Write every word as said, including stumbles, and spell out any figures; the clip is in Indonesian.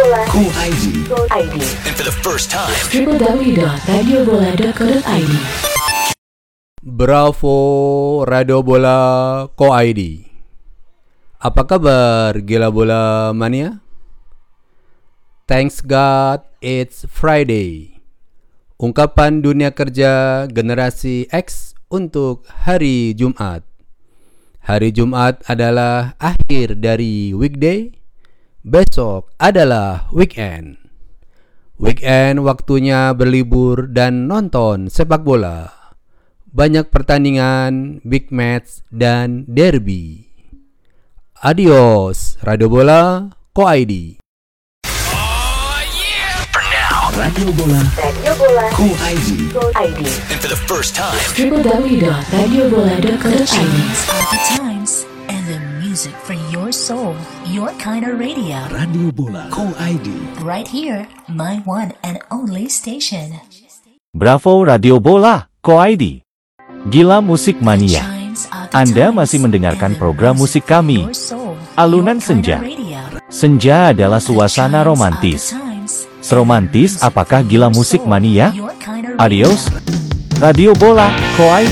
Cool I D. And for the first time, w w w dot radio bola dot co dot i d. Bravo Radio Bola Co I D. Apa kabar gila bola mania? Thanks God it's Friday. Ungkapan dunia kerja generasi X untuk hari Jumat. Hari Jumat adalah akhir dari weekday. Besok adalah weekend. Weekend waktunya berlibur dan nonton sepak bola. Banyak pertandingan, big match, dan derby. Adios, Radio Bola Co I D. for now, Radio Bola. Cool I D. and for the first time, w w w dot radio bola dot co dot i d. These are the times and the music for your soul, your kind of radio. Radio Bola. Cool I D. Right here, my one and only station. Bravo Radio Bola Co I D. Gila Musik Mania. Chimes are the Anda times masih mendengarkan and the program music musik kami, for your soul, Alunan your kind Senja. of radio. Senja adalah suasana Chimes are the romantis. times and Seromantis the music apakah for Gila your Musik soul, Mania? your kind of radio. Adios. Radio Bola Co I D.